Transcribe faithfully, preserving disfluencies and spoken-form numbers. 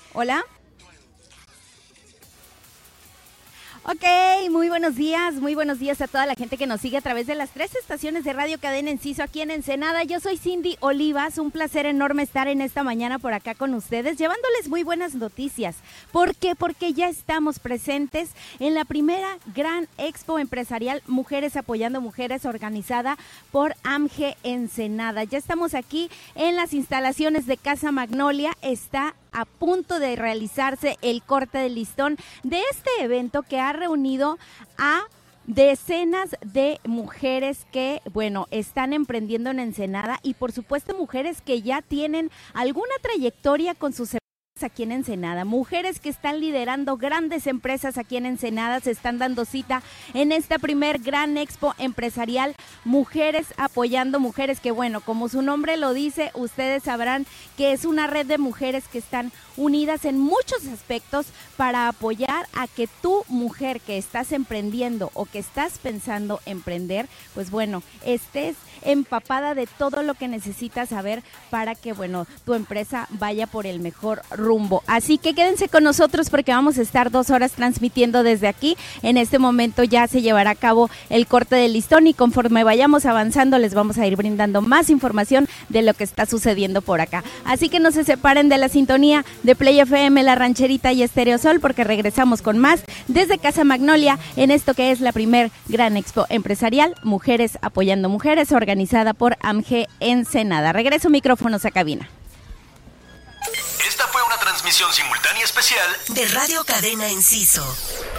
Hola. Ok, muy buenos días, muy buenos días a toda la gente que nos sigue a través de las tres estaciones de Radio Cadena Enciso aquí en Ensenada. Yo soy Cindy Olivas, un placer enorme estar en esta mañana por acá con ustedes, llevándoles muy buenas noticias. ¿Por qué? Porque ya estamos presentes en la primera gran expo empresarial Mujeres Apoyando Mujeres, organizada por A M G Ensenada. Ya estamos aquí en las instalaciones de Casa Magnolia, está a punto de realizarse el corte del listón de este evento que ha reunido a decenas de mujeres que, bueno, están emprendiendo en Ensenada y por supuesto mujeres que ya tienen alguna trayectoria con sus aquí en Ensenada, mujeres que están liderando grandes empresas aquí en Ensenada, se están dando cita en esta primer gran expo empresarial Mujeres Apoyando Mujeres, que bueno, como su nombre lo dice, ustedes sabrán que es una red de mujeres que están unidas en muchos aspectos para apoyar a que tú, mujer que estás emprendiendo o que estás pensando emprender, pues bueno, estés empapada de todo lo que necesitas saber para que, bueno, tu empresa vaya por el mejor rumbo. Así que quédense con nosotros porque vamos a estar dos horas transmitiendo desde aquí. En este momento ya se llevará a cabo el corte del listón y conforme vayamos avanzando les vamos a ir brindando más información de lo que está sucediendo por acá. Así que no se separen de la sintonía de Play F M, La Rancherita y Estéreo Sol, porque regresamos con más desde Casa Magnolia en esto que es la primer gran expo empresarial Mujeres Apoyando Mujeres, organizada por A M G Ensenada. Regreso micrófonos a cabina. Esta fue una transmisión simultánea especial de Radio Cadena Enciso.